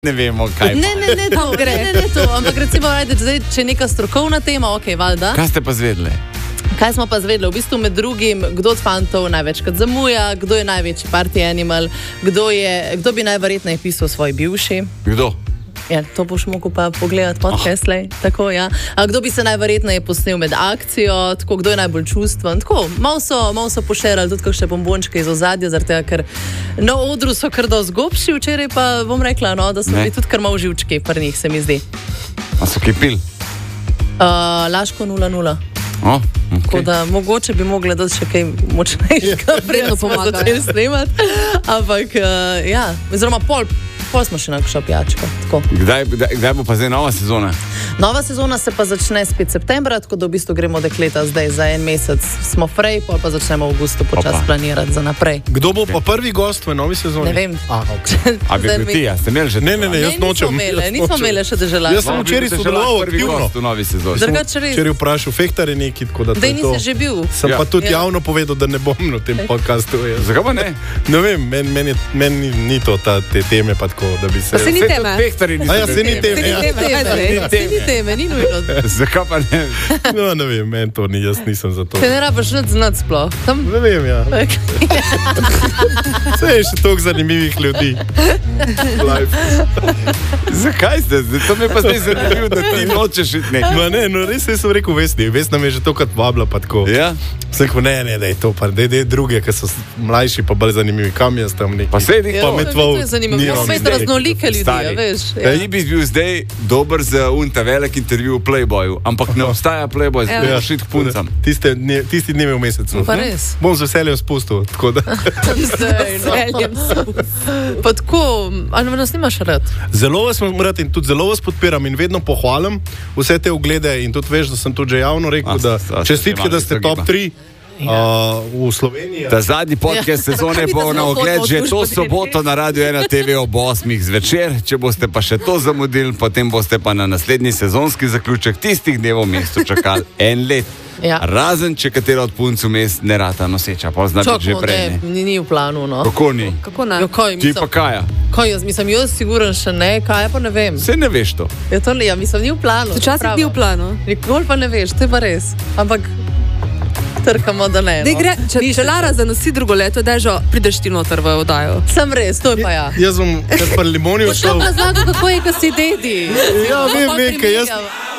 Ne vemo, kaj. Ne to, ampak recimo, zdaj, če je neka strokovna tema, ok, valjda. Kaj ste pa zvedeli? Kaj smo pa zvedeli? V bistvu med drugim, kdo od fantov največkrat zamuja, kdo je največji party animal, kdo bi najverjetneje pisal svoj bivši. Kdo? Ja, to boš mogel pa pogledati podcast, tako, ja. A kdo bi se najverjetneje posnel med akcijo, tako, kdo je najbolj čustven, tako, malo so pošerali tudi kakšne bombončke iz ozadja, zaradi tega, ker na odru so kar dosti gobši, včeraj pa bom rekla, no, da so bili tudi kar malo živčki pri njih, se mi zdi. A so kaj pil? Laško 0-0. Okay. Tako da mogoče bi mogli dati še kaj močnejšega, predno smo začeli snemati, ampak ja, oziroma pol smo še nekakšna pijačka. Kdaj bo pa zdaj nova sezona? Nova sezona se pa začne spet septembra, tako da v bistvu gremo dekleta zdaj za en mesec. Smo frej, pol pa začnemo v avgustu počas planirati za naprej. Kdo bo pa prvi gost v novi sezoni? Ne vem. Okay. A bi bil ti, a ste imeli že? Ne, jaz nočem. Nismo imeli še deželati. Jaz sem včeraj sodeloval aktivno. V novi sezoni. Včeraj vprašal Fehtar je neki, tako da to je to. Nisi že bil. Sem pa tudi javno povedal, da ne bom na tem podcastu. Zakaj pa ne? Ne vem, meni ni to te teme pa tako, da bi se... Pa se ni teme. Se ni teme, ni nujno. Zakaj pa ne? No, ne vem, meni to ni, jaz nisem za to. Te ne rabiš nič znati sploh. Ne vem, ja. Vse je še toliko zanimivih ljudi. Zakaj ste? To mi je pa zdaj zanimivo, da ti nočeš iti nekaj. Ma ne, no res sem rekel Vesni. Vesna me je že tokrat vabila pa tako. Ja? Sem rekel, ne, da je to pa, da je druge, ki so mlajši pa bolj zanimivi. Kam jaz tam neki? Pa sedi. Pa me tvoj. To je zanimivo. Spet raznolike ljudi, veš. Ti bi bil zdaj dober za unta velik intervju v Playboyu, ampak ne obstaja Playboy, zdaj boš šit k puncam. Tisti dnevi v mesecu. Pa res. Bom z veseljem spustil, tako da. Pa tako, ali nas nimaš rad? Zelo vas imam rad in tudi zelo vas podpiram in vedno pohvalim vse te oglede in tudi veš, da sem tudi že javno rekel, da čestitke, da ste top 3 v Sloveniji. Ta zadnji podcast sezone bo na ogled že to soboto na Radio 1 TV ob 8 zvečer. Če boste pa še to zamudili, potem boste pa na naslednji sezonski zaključek tistih dnevov v mestu čakali en let. Ja. Razen, če katero od punc vmes ne rata noseča, pa znači že prej. Ni v planu, no. Kako ni? Kako ne? Ti pa Kaja? Kaj jaz, mislim, jaz siguren še ne, Kaja pa ne vem. Vse ne veš to. Ja, to ne, mislim, ni v planu. Včasih ni v planu. Nikoli pa ne veš, to je pa res. Ampak trkamo, da ne. Če Lara zanosi drugo leto, da že prideš ti noter v oddajo. Sem res, to je pa ja. Jaz bom kar pa limonijo šel. Potem pa znako, kako je, ko si dedi. Ja, vem, kaj jaz...